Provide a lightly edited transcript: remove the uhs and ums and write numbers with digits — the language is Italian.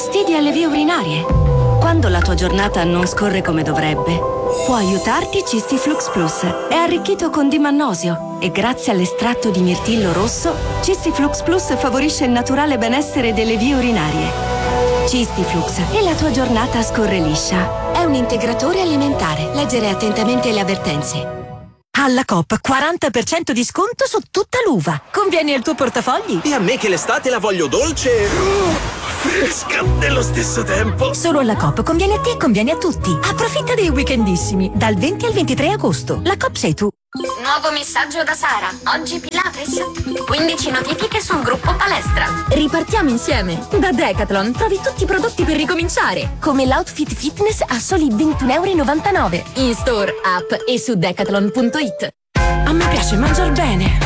fastidi alle vie urinarie. Quando la tua giornata non scorre come dovrebbe, può aiutarti Cistiflux Plus. È arricchito con dimannosio e grazie all'estratto di mirtillo rosso, Cistiflux Plus favorisce il naturale benessere delle vie urinarie. Cistiflux e la tua giornata scorre liscia. È un integratore alimentare. Leggere attentamente le avvertenze. Alla Coop 40% di sconto su tutta l'uva. Conviene al tuo portafogli? E a me che l'estate la voglio dolce, fresca nello stesso tempo. Solo alla Coop conviene a te e conviene a tutti. Approfitta dei weekendissimi dal 20 al 23 agosto. La Coop sei tu. Nuovo messaggio da Sara. Oggi Pilates. 15 notifiche sul gruppo palestra. Ripartiamo insieme. Da Decathlon trovi tutti i prodotti per ricominciare, come l'outfit fitness a soli 21,99 €. In store, app e su decathlon.it. A me piace mangiar bene.